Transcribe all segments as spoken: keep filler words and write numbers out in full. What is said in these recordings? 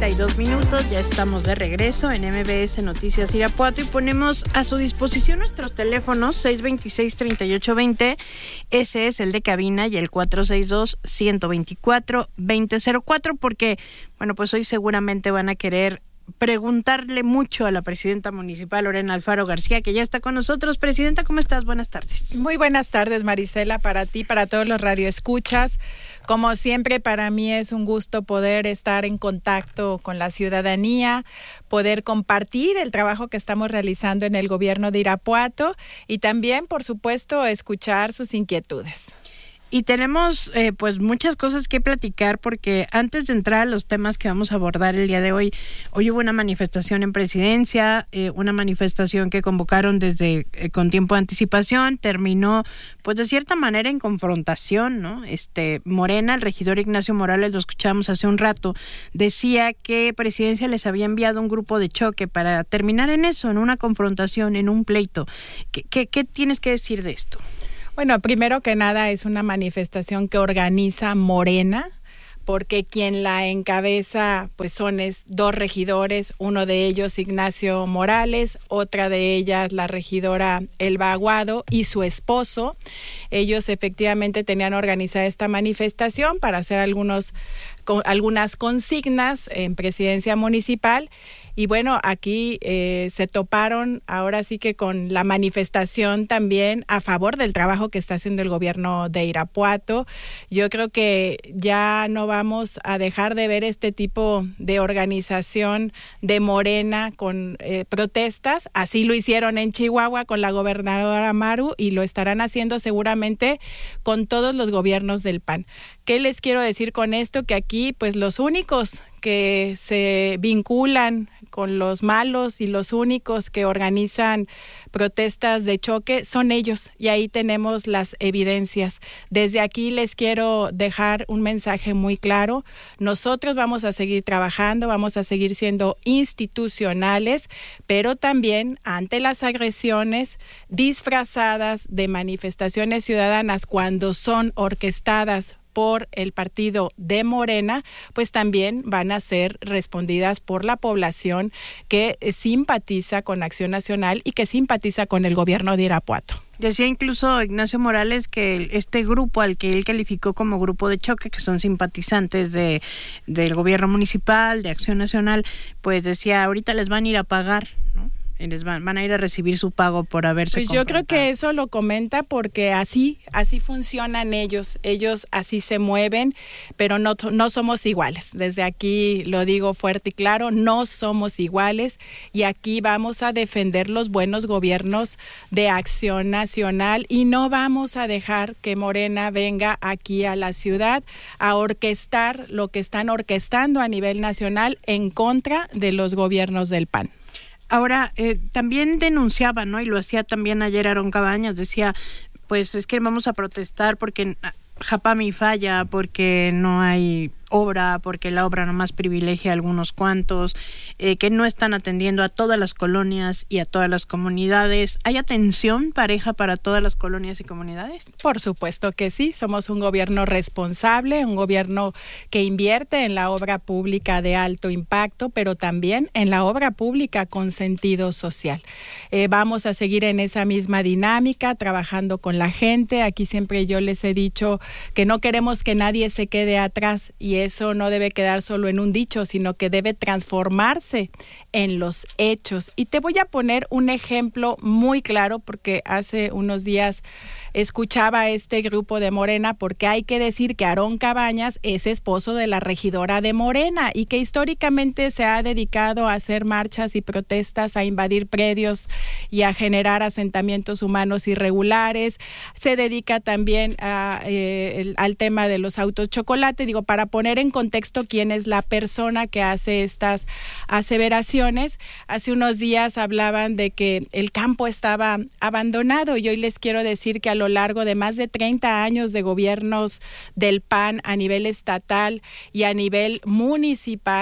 y dos minutos, ya estamos de regreso en M B S Noticias Irapuato y ponemos a su disposición nuestros teléfonos seis dos seis, tres ocho dos cero, ese es el de cabina, y el cuatro seis dos, uno dos cuatro, dos cero cero cuatro, porque, bueno, pues hoy seguramente van a querer preguntarle mucho a la presidenta municipal, Lorena Alfaro García, que ya está con nosotros. Presidenta, ¿cómo estás? Buenas tardes. Muy buenas tardes, Marisela, para ti, para todos los radioescuchas. Como siempre, para mí es un gusto poder estar en contacto con la ciudadanía, poder compartir el trabajo que estamos realizando en el gobierno de Irapuato y también, por supuesto, escuchar sus inquietudes. Y tenemos eh, pues muchas cosas que platicar, porque antes de entrar a los temas que vamos a abordar el día de hoy, hoy hubo una manifestación en Presidencia, eh, una manifestación que convocaron desde eh, con tiempo de anticipación, terminó pues de cierta manera en confrontación, ¿no? Este Morena, el regidor Ignacio Morales, lo escuchamos hace un rato, decía que Presidencia les había enviado un grupo de choque para terminar en eso, en una confrontación, en un pleito. ¿Qué, qué, qué tienes que decir de esto? Bueno, primero que nada es una manifestación que organiza Morena, porque quien la encabeza pues son es, dos regidores, uno de ellos Ignacio Morales, otra de ellas la regidora Elba Aguado y su esposo. Ellos efectivamente tenían organizada esta manifestación para hacer algunos, con, algunas consignas en Presidencia Municipal. Y bueno, aquí eh, se toparon ahora sí que con la manifestación también a favor del trabajo que está haciendo el gobierno de Irapuato. Yo creo que ya no vamos a dejar de ver este tipo de organización de Morena con eh, protestas. Así lo hicieron en Chihuahua con la gobernadora Maru y lo estarán haciendo seguramente con todos los gobiernos del P A N. ¿Qué les quiero decir con esto? Que aquí pues los únicos que se vinculan con los malos y los únicos que organizan protestas de choque son ellos, y ahí tenemos las evidencias. Desde aquí les quiero dejar un mensaje muy claro. Nosotros vamos a seguir trabajando, vamos a seguir siendo institucionales, pero también ante las agresiones disfrazadas de manifestaciones ciudadanas cuando son orquestadas por el partido de Morena, pues también van a ser respondidas por la población que simpatiza con Acción Nacional y que simpatiza con el gobierno de Irapuato. Decía incluso Ignacio Morales que este grupo al que él calificó como grupo de choque, que son simpatizantes de del gobierno municipal, de Acción Nacional, pues decía, ahorita les van a ir a pagar, ¿no? Y les van, van a ir a recibir su pago por haberse Pues yo creo que eso lo comenta porque así, así funcionan ellos, ellos así se mueven, pero no, no somos iguales. Desde aquí lo digo fuerte y claro, no somos iguales, y aquí vamos a defender los buenos gobiernos de Acción Nacional y no vamos a dejar que Morena venga aquí a la ciudad a orquestar lo que están orquestando a nivel nacional en contra de los gobiernos del P A N. Ahora, eh, también denunciaba, ¿no? Y lo hacía también ayer Aarón Cabañas, decía, pues es que vamos a protestar porque Japami falla, porque no hay obra, porque la obra nomás privilegia a algunos cuantos, eh, que no están atendiendo a todas las colonias y a todas las comunidades. ¿Hay atención pareja para todas las colonias y comunidades? Por supuesto que sí, somos un gobierno responsable, un gobierno que invierte en la obra pública de alto impacto, pero también en la obra pública con sentido social. Eh, vamos a seguir en esa misma dinámica, trabajando con la gente. Aquí siempre yo les he dicho que no queremos que nadie se quede atrás, y eso no debe quedar solo en un dicho, sino que debe transformarse en los hechos. Y te voy a poner un ejemplo muy claro, porque hace unos días escuchaba a este grupo de Morena, porque hay que decir que Aarón Cabañas es esposo de la regidora de Morena y que históricamente se ha dedicado a hacer marchas y protestas, a invadir predios y a generar asentamientos humanos irregulares. Se dedica también a, eh, el, al tema de los autos chocolate. Digo, para poner en contexto quién es la persona que hace estas aseveraciones. Hace unos días hablaban de que el campo estaba abandonado, y hoy les quiero decir que a lo largo de más de treinta años de gobiernos del P A N a nivel estatal y a nivel municipal,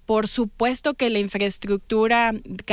Por supuesto que la infraestructura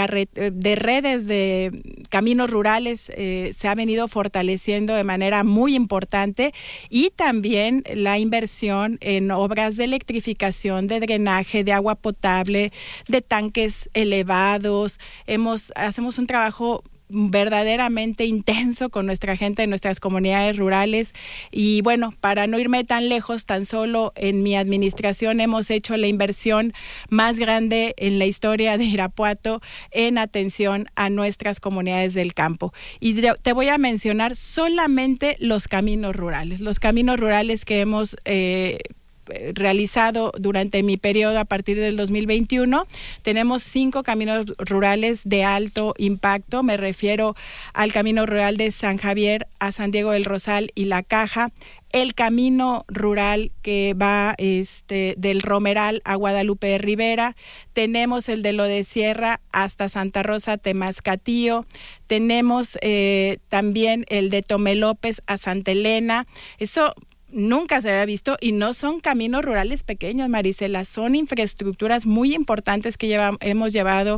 de redes de caminos rurales eh, se ha venido fortaleciendo de manera muy importante, y también la inversión en obras de electrificación, de drenaje, de agua potable, de tanques elevados. Hemos, hacemos un trabajo verdaderamente intenso con nuestra gente en nuestras comunidades rurales, y bueno, para no irme tan lejos, tan solo en mi administración hemos hecho la inversión más grande en la historia de Irapuato en atención a nuestras comunidades del campo, y te voy a mencionar solamente los caminos rurales, los caminos rurales que hemos eh, realizado durante mi periodo a partir del dos mil veintiuno. Tenemos cinco caminos rurales de alto impacto. Me refiero al camino rural de San Javier a San Diego del Rosal y La Caja, el camino rural que va este, del Romeral a Guadalupe de Rivera, tenemos el de Lo de Sierra hasta Santa Rosa Temascatío, tenemos eh, también el de Tomelópez a Santa Elena. Eso nunca se había visto, y no son caminos rurales pequeños, Marisela, son infraestructuras muy importantes que lleva, hemos llevado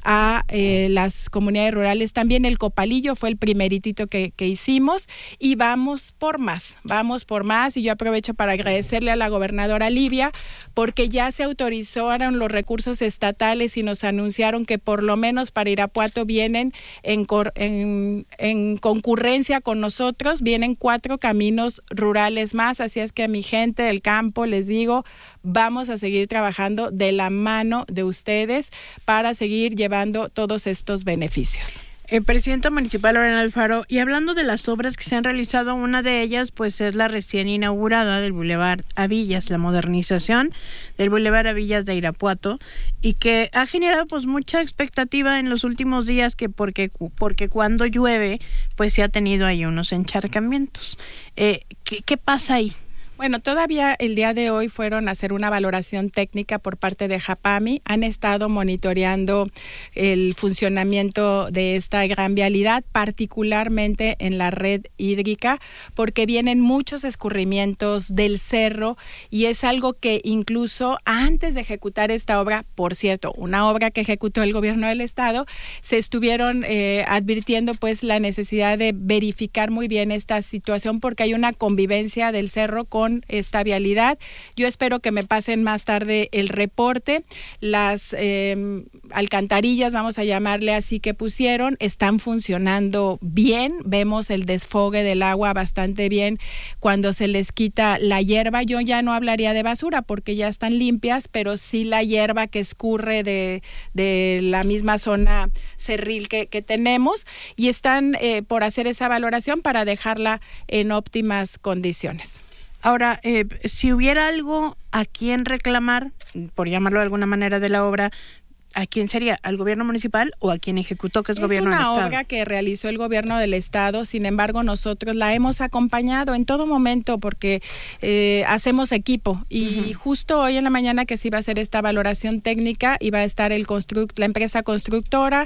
a eh, las comunidades rurales. También el Copalillo fue el primeritito que, que hicimos, y vamos por más, vamos por más, y yo aprovecho para agradecerle a la gobernadora Livia, porque ya se autorizaron los recursos estatales y nos anunciaron que por lo menos para Irapuato vienen en, en, en concurrencia con nosotros, vienen cuatro caminos rurales más. Más, así es que a mi gente del campo les digo, vamos a seguir trabajando de la mano de ustedes para seguir llevando todos estos beneficios. Eh, Presidenta Municipal Lorena Alfaro, y hablando de las obras que se han realizado, una de ellas pues es la recién inaugurada del Boulevard Avillas, la modernización del Boulevard Avillas de Irapuato, y que ha generado pues mucha expectativa en los últimos días, que porque porque cuando llueve pues se ha tenido ahí unos encharcamientos. Eh, ¿qué, qué pasa ahí? Bueno, todavía el día de hoy fueron a hacer una valoración técnica por parte de Japami. Han estado monitoreando el funcionamiento de esta gran vialidad, particularmente en la red hídrica, porque vienen muchos escurrimientos del cerro, y es algo que incluso antes de ejecutar esta obra, por cierto, una obra que ejecutó el gobierno del estado, se estuvieron eh, advirtiendo pues la necesidad de verificar muy bien esta situación, porque hay una convivencia del cerro con esta vialidad. Yo espero que me pasen más tarde el reporte. Las eh, alcantarillas, vamos a llamarle así, que pusieron, están funcionando bien. Vemos el desfogue del agua bastante bien cuando se les quita la hierba. Yo ya no hablaría de basura porque ya están limpias, pero sí la hierba que escurre de, de la misma zona cerril que, que tenemos, y están eh, por hacer esa valoración para dejarla en óptimas condiciones. Ahora, eh, si hubiera algo a quien reclamar, por llamarlo de alguna manera, de la obra, ¿a quién sería? ¿Al gobierno municipal o a quien ejecutó, que es, es gobierno del estado? Es una obra que realizó el gobierno del estado, sin embargo nosotros la hemos acompañado en todo momento porque eh, hacemos equipo, y uh-huh. justo hoy en la mañana que se iba a hacer esta valoración técnica, iba a estar el construct, la empresa constructora,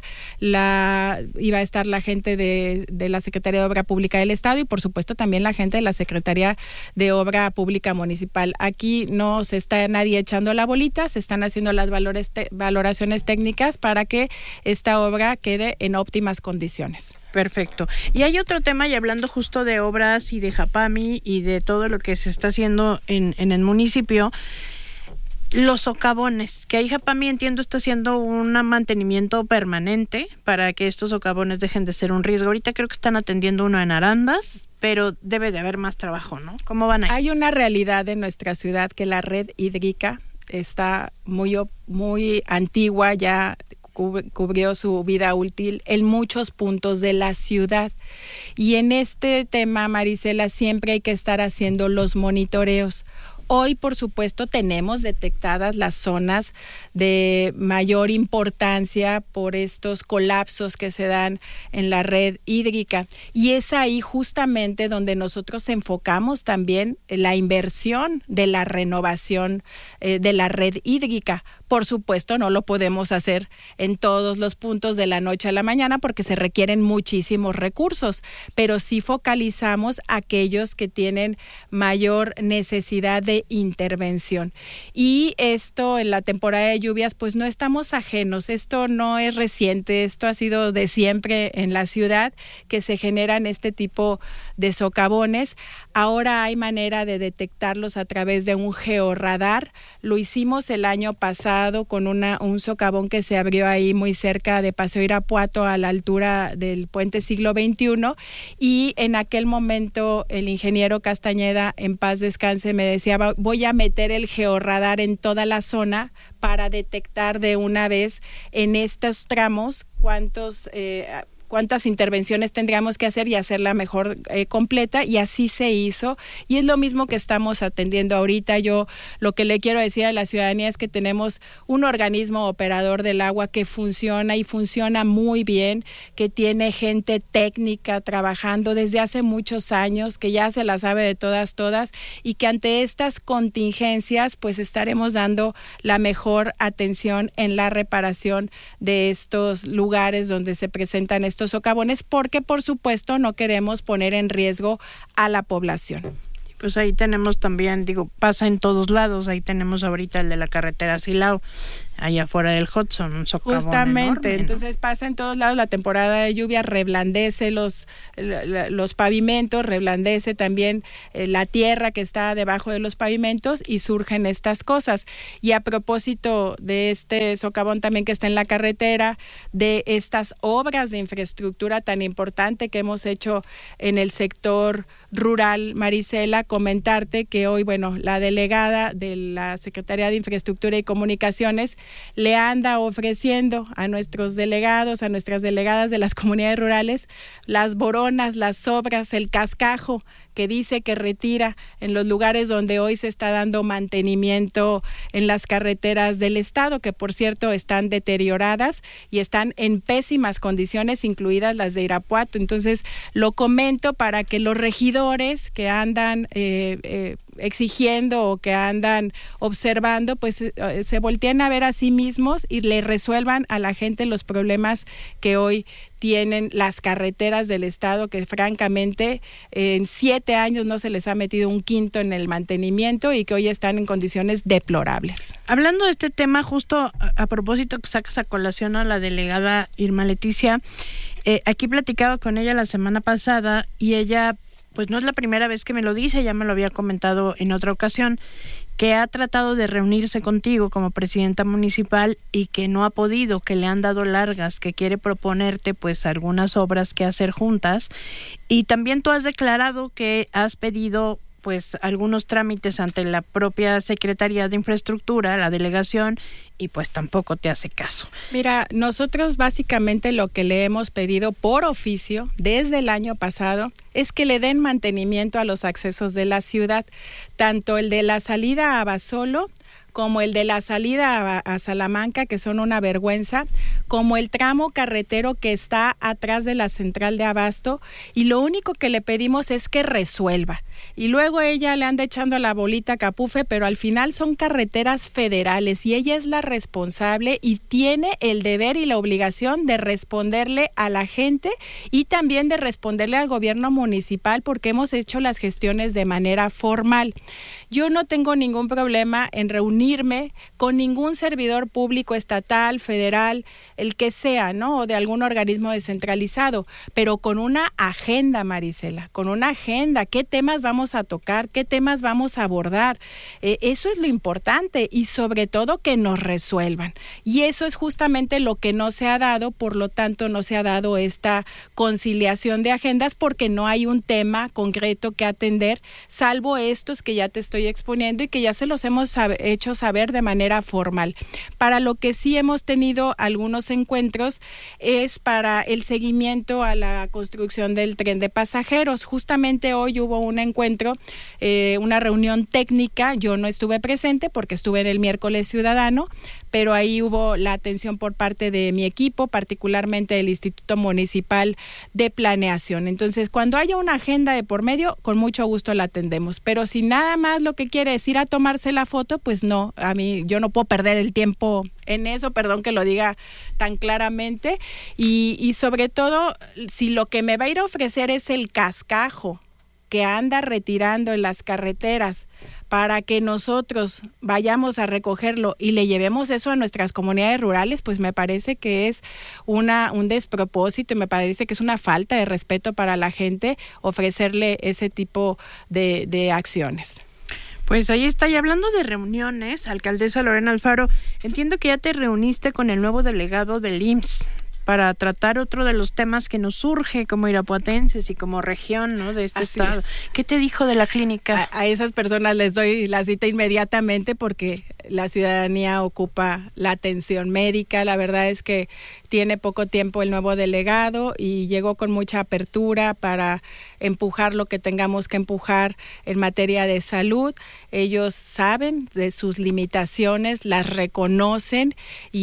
la iba a estar la gente de, de la Secretaría de Obra Pública del estado, y por supuesto también la gente de la Secretaría de Obra Pública Municipal. Aquí no se está nadie echando la bolita, se están haciendo las valores te, valoraciones técnicas para que esta obra quede en óptimas condiciones. Perfecto. Y hay otro tema, y hablando justo de obras y de Japami y de todo lo que se está haciendo en, en el municipio, los socavones, que ahí Japami, entiendo, está haciendo un mantenimiento permanente para que estos socavones dejen de ser un riesgo. Ahorita creo que están atendiendo uno en Arandas, pero debe de haber más trabajo, ¿no? ¿Cómo van ahí? Hay una realidad en nuestra ciudad, que la red hídrica está muy, muy antigua, ya cubrió su vida útil en muchos puntos de la ciudad. Y en este tema, Marisela, siempre hay que estar haciendo los monitoreos. Hoy, por supuesto, tenemos detectadas las zonas de mayor importancia por estos colapsos que se dan en la red hídrica, y es ahí justamente donde nosotros enfocamos también la inversión de la renovación eh, de la red hídrica. Por supuesto, no lo podemos hacer en todos los puntos de la noche a la mañana porque se requieren muchísimos recursos, pero sí focalizamos aquellos que tienen mayor necesidad de de intervención. Y esto en la temporada de lluvias, pues no estamos ajenos, esto no es reciente, esto ha sido de siempre en la ciudad, que se generan este tipo de socavones. Ahora hay manera de detectarlos a través de un georradar. Lo hicimos el año pasado con una, un socavón que se abrió ahí muy cerca de Paseo Irapuato, a la altura del puente Siglo veintiuno, y en aquel momento el ingeniero Castañeda, en paz descanse, me decía: voy a meter el georradar en toda la zona para detectar de una vez en estos tramos cuántos... Eh, cuántas intervenciones tendríamos que hacer y hacerla mejor eh, completa, y así se hizo, y es lo mismo que estamos atendiendo ahorita. Yo lo que le quiero decir a la ciudadanía es que tenemos un organismo operador del agua que funciona y funciona muy bien, que tiene gente técnica trabajando desde hace muchos años, que ya se la sabe de todas, todas, y que ante estas contingencias pues estaremos dando la mejor atención en la reparación de estos lugares donde se presentan estos estos socavones, porque por supuesto no queremos poner en riesgo a la población. Pues ahí tenemos también, digo, pasa en todos lados, ahí tenemos ahorita el de la carretera Silao, allá afuera del Hudson, un socavón justamente, enorme, entonces ¿no? Pasa en todos lados. La temporada de lluvia reblandece los, los pavimentos, reblandece también eh, la tierra que está debajo de los pavimentos, y surgen estas cosas. Y a propósito de este socavón también que está en la carretera, de estas obras de infraestructura tan importante que hemos hecho en el sector rural, Marisela, comentarte que hoy, bueno, la delegada de la Secretaría de Infraestructura y Comunicaciones le anda ofreciendo a nuestros delegados, a nuestras delegadas de las comunidades rurales, las boronas, las obras, el cascajo que dice que retira en los lugares donde hoy se está dando mantenimiento en las carreteras del estado, que por cierto están deterioradas y están en pésimas condiciones, incluidas las de Irapuato. Entonces lo comento para que los regidores que andan eh, eh, exigiendo o que andan observando, pues eh, se volteen a ver a sí mismos y le resuelvan a la gente los problemas que hoy tienen las carreteras del estado, que francamente en siete años no se les ha metido un quinto en el mantenimiento y que hoy están en condiciones deplorables. Hablando de este tema, justo a, a propósito que sacas a colación a la delegada Irma Leticia, eh, aquí platicaba con ella la semana pasada y ella, pues no es la primera vez que me lo dice, ya me lo había comentado en otra ocasión, que ha tratado de reunirse contigo como presidenta municipal y que no ha podido, que le han dado largas, que quiere proponerte pues algunas obras que hacer juntas. Y también tú has declarado que has pedido pues algunos trámites ante la propia Secretaría de Infraestructura, la delegación, y pues tampoco te hace caso. Mira, nosotros básicamente lo que le hemos pedido por oficio desde el año pasado es que le den mantenimiento a los accesos de la ciudad, tanto el de la salida a Basolo como el de la salida a, a Salamanca, que son una vergüenza, como el tramo carretero que está atrás de la central de Abasto, y lo único que le pedimos es que resuelva. Y luego ella le anda echando la bolita a Capufe, pero al final son carreteras federales y ella es la responsable y tiene el deber y la obligación de responderle a la gente y también de responderle al gobierno municipal, porque hemos hecho las gestiones de manera formal. Yo no tengo ningún problema en reunirme con ningún servidor público estatal, federal, el que sea, ¿no? O de algún organismo descentralizado, pero con una agenda, Marisela, con una agenda. ¿Qué temas vamos a tocar? ¿Qué temas vamos a abordar? Eh, eso es lo importante y sobre todo que nos resuelvan. Y eso es justamente lo que no se ha dado, por lo tanto no se ha dado esta conciliación de agendas porque no hay un tema concreto que atender, salvo estos que ya te estoy exponiendo y que ya se los hemos sab- hecho saber de manera formal. Para lo que sí hemos tenido algunos encuentros es para el seguimiento a la construcción del tren de pasajeros. Justamente hoy hubo un encuentro, eh, una reunión técnica. Yo no estuve presente porque estuve en el miércoles ciudadano, pero ahí hubo la atención por parte de mi equipo, particularmente del Instituto Municipal de Planeación. Entonces, cuando haya una agenda de por medio, con mucho gusto la atendemos. Pero si nada más lo que quiere es ir a tomarse la foto, pues no, a mí yo no puedo perder el tiempo en eso, perdón que lo diga tan claramente. Y, y sobre todo, si lo que me va a ir a ofrecer es el cascajo que anda retirando en las carreteras para que nosotros vayamos a recogerlo y le llevemos eso a nuestras comunidades rurales, pues me parece que es una un despropósito y me parece que es una falta de respeto para la gente ofrecerle ese tipo de, de acciones. Pues ahí está, y hablando de reuniones, alcaldesa Lorena Alfaro, entiendo que ya te reuniste con el nuevo delegado del I M S S para tratar otro de los temas que nos surge como irapuatenses y como región, ¿no?, de este Así estado. es. ¿Qué te dijo de la clínica? A, a esas personas les doy la cita inmediatamente porque la ciudadanía ocupa la atención médica. La verdad es que tiene poco tiempo el nuevo delegado y llegó con mucha apertura para empujar lo que tengamos que empujar en materia de salud. Ellos saben de sus limitaciones, las reconocen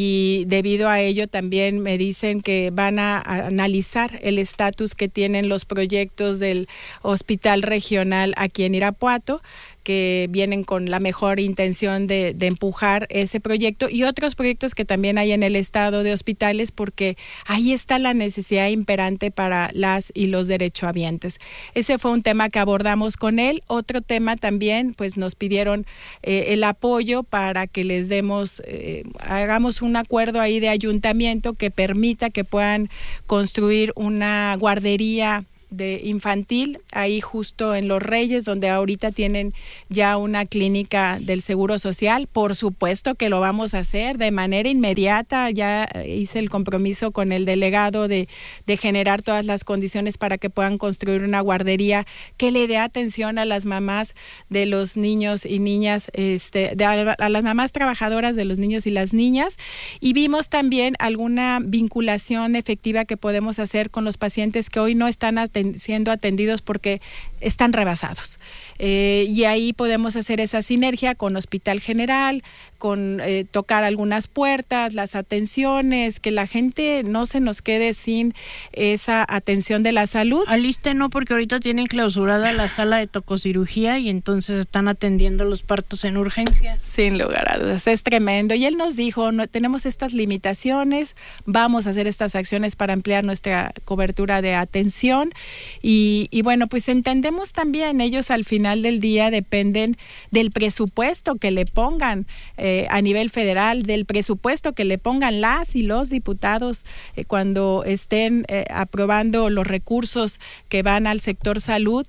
y debido a ello también me dicen que van a, a analizar el estatus que tienen los proyectos del hospital regional aquí en Irapuato, que vienen con la mejor intención de, de empujar ese proyecto y otros proyectos que también hay en el estado de hospitales, porque ahí está la necesidad imperante para las y los derechohabientes. Ese fue un tema que abordamos con él. Otro tema también, pues nos pidieron eh, el apoyo para que les demos, eh, hagamos un acuerdo ahí de ayuntamiento que permita que puedan construir una guardería de infantil, ahí justo en Los Reyes, donde ahorita tienen ya una clínica del Seguro Social. Por supuesto que lo vamos a hacer de manera inmediata. Ya hice el compromiso con el delegado de, de generar todas las condiciones para que puedan construir una guardería que le dé atención a las mamás de los niños y niñas, este, de, a, a las mamás trabajadoras de los niños y las niñas. Y vimos también alguna vinculación efectiva que podemos hacer con los pacientes que hoy no están atendidos siendo atendidos porque están rebasados. Eh, y ahí podemos hacer esa sinergia con Hospital General, con eh, tocar algunas puertas, las atenciones, que la gente no se nos quede sin esa atención de la salud. Aliste no, porque ahorita tienen clausurada la sala de tococirugía y entonces están atendiendo los partos en urgencias. Sin lugar a dudas, es tremendo. Y él nos dijo, no, tenemos estas limitaciones, vamos a hacer estas acciones para ampliar nuestra cobertura de atención. Y, y bueno, pues entendemos también, ellos al final del día dependen del presupuesto que le pongan eh, a nivel federal, del presupuesto que le pongan las y los diputados eh, cuando estén eh, aprobando los recursos que van al sector salud,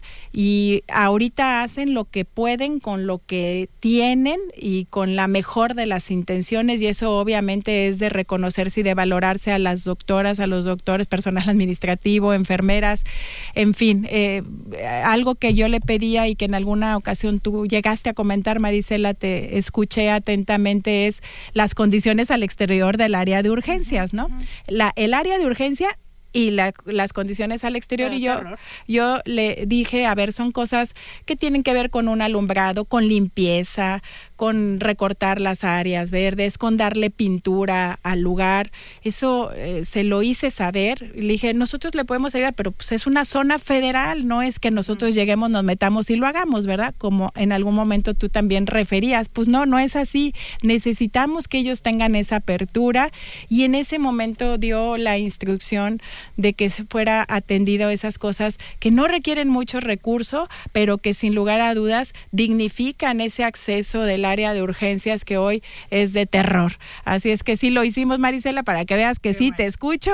y ahorita hacen lo que pueden con lo que tienen y con la mejor de las intenciones, y eso obviamente es de reconocerse y de valorarse a las doctoras, a los doctores, personal administrativo, enfermeras, en fin, eh, algo que yo le pedía y que en alguna ocasión tú llegaste a comentar, Marisela, te escuché atentamente, es las condiciones al exterior del área de urgencias, ¿no? La, el área de urgencia y la, las condiciones al exterior. Pero y yo, yo le dije, a ver, son cosas que tienen que ver con un alumbrado, con limpieza, con recortar las áreas verdes, con darle pintura al lugar. Eso eh, se lo hice saber. Le dije, nosotros le podemos ayudar, pero pues es una zona federal, no es que nosotros mm. lleguemos, nos metamos y lo hagamos, ¿verdad? Como en algún momento tú también referías. Pues no, no es así. Necesitamos que ellos tengan esa apertura, y en ese momento dio la instrucción de que se fuera atendido esas cosas que no requieren mucho recurso, pero que sin lugar a dudas dignifican ese acceso del área de urgencias que hoy es de terror. Así es que sí lo hicimos, Marisela, para que veas que Qué sí bueno. Te escucho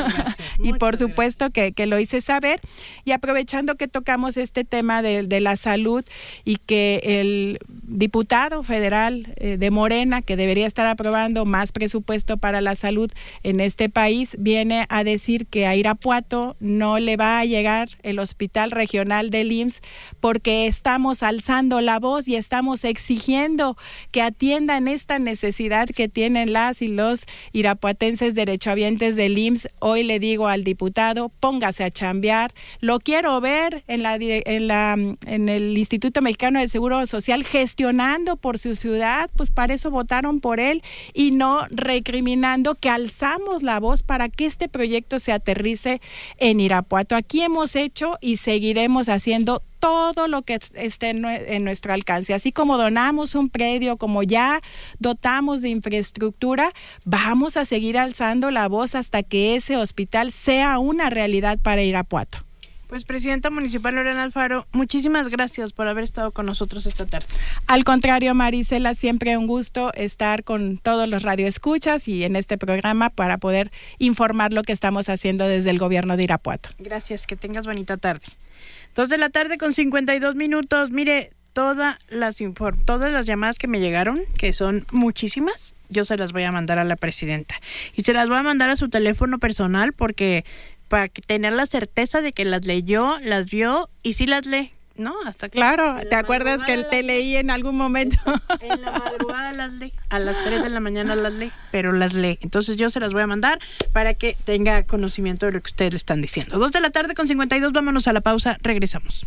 y por supuesto que, que lo hice saber. Y aprovechando que tocamos este tema de, de la salud y que el diputado federal eh, de Morena, que debería estar aprobando más presupuesto para la salud en este país, viene a decir que a Irapuato no le va a llegar el hospital regional del I M S S porque estamos alzando la voz y estamos exigiendo que atiendan esta necesidad que tienen las y los irapuatenses derechohabientes del I M S S. Hoy le digo al diputado, póngase a chambear, lo quiero ver en la en la en el Instituto Mexicano del Seguro Social gestionando por su ciudad, pues para eso votaron por él, y no recriminando que alzamos la voz para que este proyecto se aterrice en Irapuato. Aquí hemos hecho y seguiremos haciendo todo lo que esté en nuestro alcance. Así como donamos un predio, como ya dotamos de infraestructura, vamos a seguir alzando la voz hasta que ese hospital sea una realidad para Irapuato. Pues, Presidenta Municipal Lorena Alfaro, muchísimas gracias por haber estado con nosotros esta tarde. Al contrario, Marisela, siempre un gusto estar con todos los radioescuchas y en este programa para poder informar lo que estamos haciendo desde el gobierno de Irapuato. Gracias, que tengas bonita tarde. Dos de la tarde con cincuenta y dos minutos. Mire, todas las infor- todas las llamadas que me llegaron, que son muchísimas, yo se las voy a mandar a la presidenta. Y se las voy a mandar a su teléfono personal porque para tener la certeza de que las leyó, las vio y sí las lee. No, hasta claro. ¿Te acuerdas que te leí en algún momento? En la madrugada las lee, a las tres de la mañana las lee, pero las lee. Entonces yo se las voy a mandar para que tenga conocimiento de lo que ustedes le están diciendo. Dos de la tarde con cincuenta y dos, vámonos a la pausa, regresamos.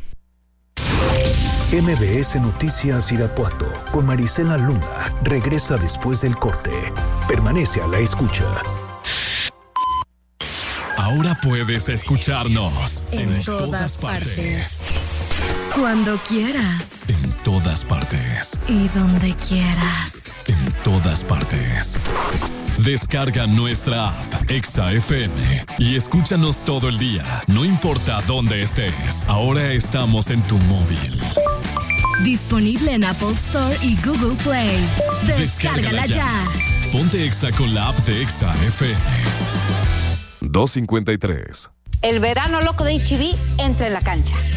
M B S Noticias Irapuato con Marisela Luna regresa después del corte. Permanece a la escucha. Ahora puedes escucharnos en, en todas, todas partes. partes. Cuando quieras. En todas partes. Y donde quieras. En todas partes. Descarga nuestra app Exa F M y escúchanos todo el día, no importa dónde estés. Ahora estamos en tu móvil. Disponible en Apple Store y Google Play. Descárgala, Descárgala ya. ya. Ponte Exa con la app de Exa F M. dos cincuenta y tres. El verano loco de H E B entra en la cancha.